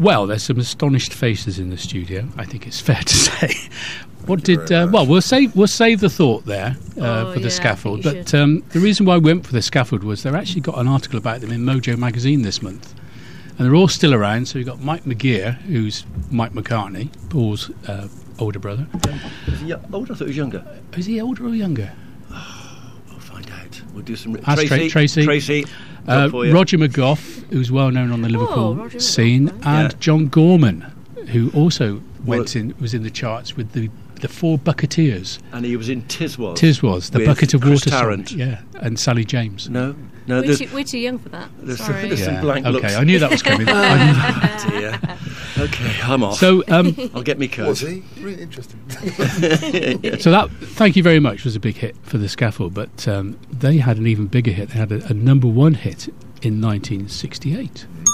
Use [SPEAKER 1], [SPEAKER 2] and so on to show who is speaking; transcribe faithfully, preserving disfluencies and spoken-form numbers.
[SPEAKER 1] Well, there's some astonished faces in the studio, I think it's fair to say. What
[SPEAKER 2] Thank you
[SPEAKER 1] did...
[SPEAKER 2] very
[SPEAKER 1] Uh,
[SPEAKER 2] much.
[SPEAKER 1] well, we'll save, we'll save the thought there uh,
[SPEAKER 3] Oh,
[SPEAKER 1] for the
[SPEAKER 3] yeah,
[SPEAKER 1] scaffold.
[SPEAKER 3] I think you
[SPEAKER 1] But um, the reason why we went for the scaffold was they've actually got an article about them in Mojo magazine this month. And they're all still around. So you've got Mike McGear, who's Mike McCartney, Paul's uh, older brother.
[SPEAKER 4] Is he older? I thought he was younger.
[SPEAKER 1] Is he older or younger?
[SPEAKER 4] We'll find out. We'll do some...
[SPEAKER 1] Ask
[SPEAKER 4] Tracy.
[SPEAKER 1] Tracy.
[SPEAKER 4] Tracy.
[SPEAKER 1] Uh,
[SPEAKER 4] up for you.
[SPEAKER 1] Roger McGough, who's well known on the Liverpool
[SPEAKER 3] Roger
[SPEAKER 1] scene,
[SPEAKER 3] McGough,
[SPEAKER 1] and
[SPEAKER 4] Yeah.
[SPEAKER 1] John Gorman, who also
[SPEAKER 4] Well-
[SPEAKER 1] went in was in the charts with the the Four Bucketeers.
[SPEAKER 4] And he was in Tiswas.
[SPEAKER 1] Tiswas, the
[SPEAKER 4] with
[SPEAKER 1] bucket of
[SPEAKER 4] Chris
[SPEAKER 1] water song,
[SPEAKER 4] Tarrant.
[SPEAKER 1] yeah, and Sally James.
[SPEAKER 4] No, no.
[SPEAKER 3] We're
[SPEAKER 4] There's,
[SPEAKER 3] too, we're too young for that.
[SPEAKER 4] there's,
[SPEAKER 3] Sorry.
[SPEAKER 4] there's some
[SPEAKER 1] Yeah,
[SPEAKER 4] blank
[SPEAKER 1] okay,
[SPEAKER 4] looks.
[SPEAKER 1] I knew that was coming. I knew that.
[SPEAKER 4] Dear. Okay, I'm off.
[SPEAKER 1] So, um,
[SPEAKER 4] I'll get me coat.
[SPEAKER 2] Was he? Really interesting.
[SPEAKER 1] so that thank you very much was a big hit for the scaffold, but um, they had an even bigger hit. They had a, a number one hit in nineteen sixty-eight.